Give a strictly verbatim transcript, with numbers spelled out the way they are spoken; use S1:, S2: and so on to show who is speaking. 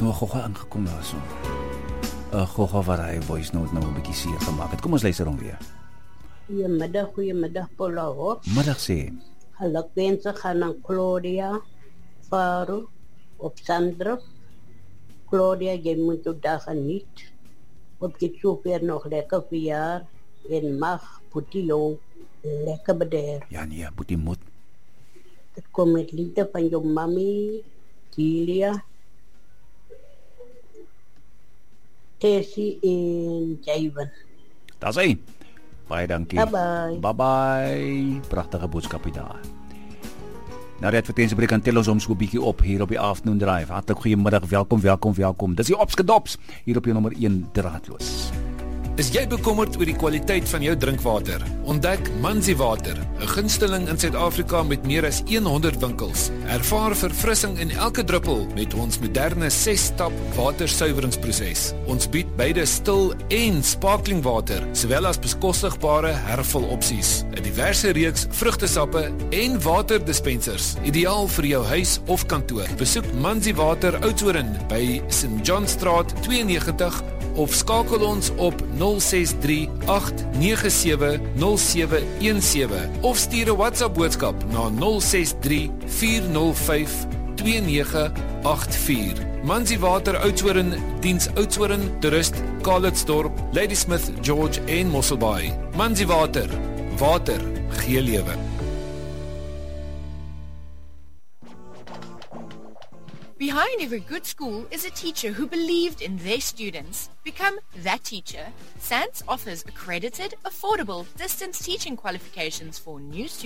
S1: nou 'n gogga ingekom daarso. 'n Gogga wat hy voice note nou 'n bietjie seer gemaak het. Kom ons luister hom weer.
S2: Goeiemiddag, goeiemiddag Paula Hof.
S1: Middag sê.
S2: Gelukwense gaan aan Claudia, Faru, op Sandra. Claudia, jy moet jou dag geniet. Op die super nog lekker verjaar en mag Putilo lekker beder.
S1: Ja nee, Putie moet.
S2: Dit kom met liefde van jou mami, Julia, Tessie en Javen.
S1: Daar's hy. Baie dankie.
S2: Bye-bye.
S1: Bye-bye. Pragtige boodskapie daar. Nou die advertentiebreek kan tel ons om so 'n bietjie op hier op die Afternoon Drive. Hartlik goeiemiddag, welkom, welkom, welkom. Dis die Opskedops hier op jou nommer een draadloos.
S3: Is jy bekommerd oor die kwaliteit van jou drinkwater? Ontdek Manzi Water, 'n gunsteling in Suid-Afrika met meer as honderd winkels. Ervaar verfrissing in elke druppel met ons moderne ses-stap watersuiweringsproses. Ons bied beide stil en sparkling water, sowel as beskostigbare hervul opsies. 'n Diverse reeks vrugtesappe en waterdispensers, ideaal vir jou huis of kantoor. Besoek Manzi Water Oudtshoorn by Saint John Straat twee en negentig of skakel ons op nul ses drie agt nege sewe nul sewe een sewe of stuur 'n WhatsApp boodskap na nul ses drie vier nul vyf twee nege agt vier. Manzi Water Oudtshoorn diens Oudtshoorn, Toerist, Calitzdorp, Ladysmith, George en Mosselbaai. Manzi Water, water gee lewe.
S4: Behind every good school is a teacher who believed in their students. Become that teacher. S A N S offers accredited, affordable, distance teaching qualifications for new students.